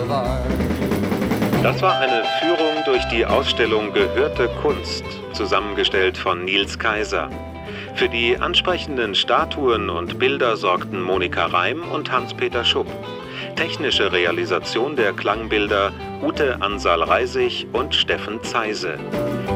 Das war eine Führung durch die Ausstellung Gehörte Kunst, zusammengestellt von Nils Kaiser. Für die ansprechenden Statuen und Bilder sorgten Monika Reim und Hans-Peter Schupp. Technische Realisation der Klangbilder Ute Ansal-Reisig und Steffen Zeise.